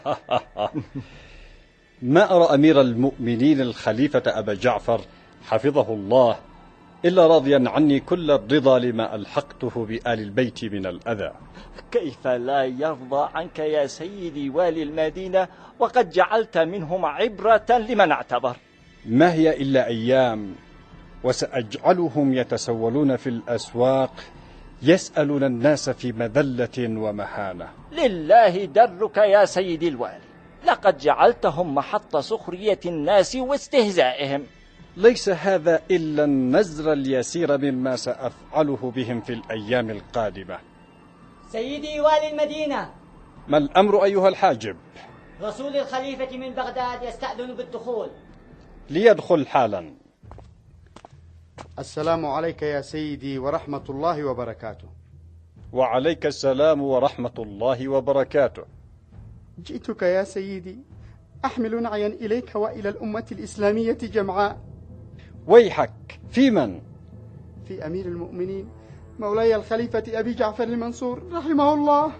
ما أرى أمير المؤمنين الخليفة أبا جعفر حفظه الله إلا راضيا عني كل الرضا لما ألحقته بآل البيت من الأذى. كيف لا يرضى عنك يا سيدي والي المدينة وقد جعلت منهم عبرة لمن اعتبر؟ ما هي إلا أيام وسأجعلهم يتسولون في الأسواق يسألون الناس في مذلة ومهانة. لله درك يا سيدي الوالي، لقد جعلتهم محط سخرية الناس واستهزائهم. ليس هذا إلا النزر اليسير مما سأفعله بهم في الأيام القادمة. سيدي والي المدينة، ما الأمر أيها الحاجب؟ رسول الخليفة من بغداد يستأذن بالدخول. ليدخل حالا. السلام عليك يا سيدي ورحمة الله وبركاته. وعليك السلام ورحمة الله وبركاته. جئتك يا سيدي أحمل نعيا إليك وإلى الأمة الإسلامية جمعاء. ويحك، في من؟ في أمير المؤمنين مولاي الخليفة أبي جعفر المنصور رحمه الله.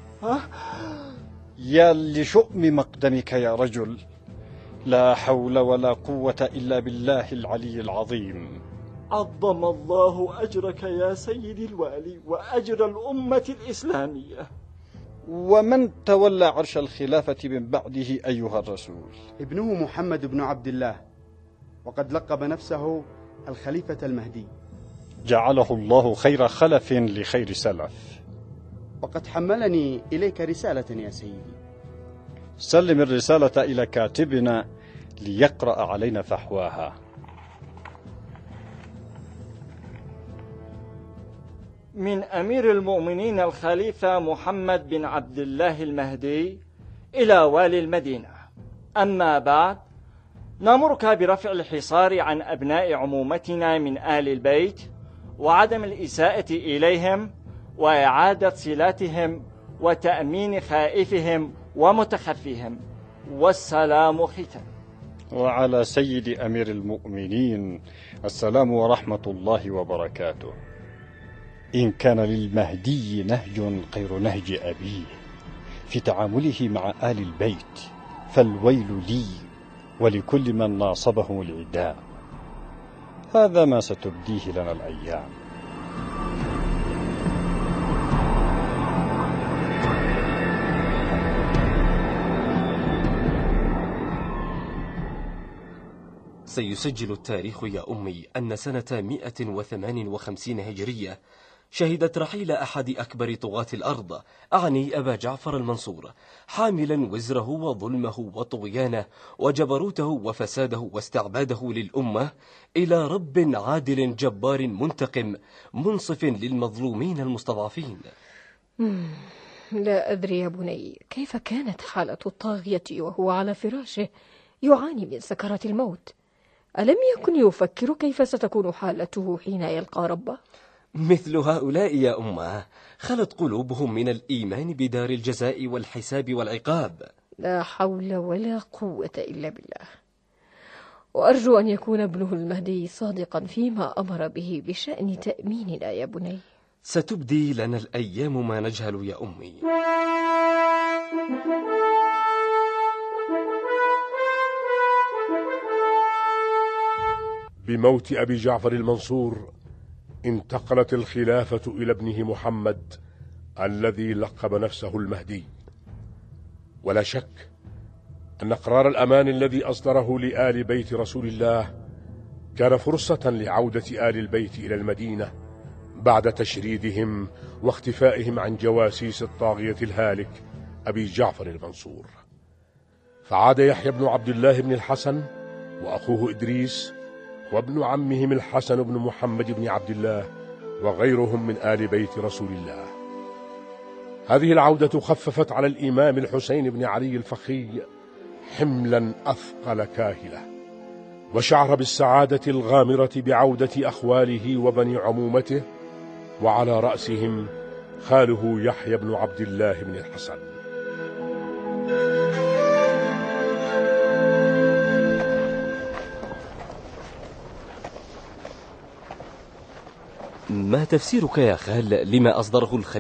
يا لشؤم مقدمك يا رجل، لا حول ولا قوة إلا بالله العلي العظيم. عظم الله أجرك يا سيدي الوالي وأجر الأمة الإسلامية. ومن تولى عرش الخلافة من بعده أيها الرسول؟ ابنه محمد بن عبد الله، وقد لقب نفسه الخليفة المهدي. جعله الله خير خلف لخير سلف. وقد حملني إليك رسالة يا سيدي. سلم الرسالة إلى كاتبنا ليقرأ علينا فحواها. من أمير المؤمنين الخليفة محمد بن عبد الله المهدي إلى والي المدينة. أما بعد، نأمرك برفع الحصار عن أبناء عمومتنا من آل البيت وعدم الإساءة إليهم وإعادة صلاتهم وتأمين خائفهم ومتخفيهم، والسلام ختام. وعلى سيد أمير المؤمنين السلام ورحمة الله وبركاته. إن كان للمهدي نهج غير نهج أبيه في تعامله مع آل البيت فالويل لي ولكل من ناصبه العداء. هذا ما ستبديه لنا الأيام. سيسجل التاريخ يا أمي أن سنة 158 هجرية شهدت رحيل أحد أكبر طغاة الأرض، أعني أبا جعفر المنصور، حاملا وزره وظلمه وطغيانه وجبروته وفساده واستعباده للأمة إلى رب عادل جبار منتقم منصف للمظلومين المستضعفين. لا أدري يا بني كيف كانت حالة الطاغية وهو على فراشه يعاني من سكرات الموت. ألم يكن يفكر كيف ستكون حالته حين يلقى ربه؟ مثل هؤلاء يا أمه خلت قلوبهم من الإيمان بدار الجزاء والحساب والعقاب. لا حول ولا قوة إلا بالله. وأرجو أن يكون ابنه المهدي صادقا فيما أمر به بشأن تأميننا يا بني. ستبدي لنا الأيام ما نجهل يا أمي. بموت أبي جعفر المنصور انتقلت الخلافة إلى ابنه محمد الذي لقب نفسه المهدي. ولا شك أن قرار الأمان الذي أصدره لآل بيت رسول الله كان فرصة لعودة آل البيت إلى المدينة بعد تشريدهم واختفائهم عن جواسيس الطاغية الهالك أبي جعفر المنصور. فعاد يحيى بن عبد الله بن الحسن وأخوه إدريس وابن عمهم الحسن بن محمد بن عبد الله وغيرهم من آل بيت رسول الله. هذه العودة خففت على الإمام الحسين بن علي الفخي حملا أثقل كاهلة، وشعر بالسعادة الغامرة بعودة أخواله وبني عمومته، وعلى رأسهم خاله يحيى بن عبد الله بن الحسن. ما تفسيرك يا خال لما أصدره الخليفة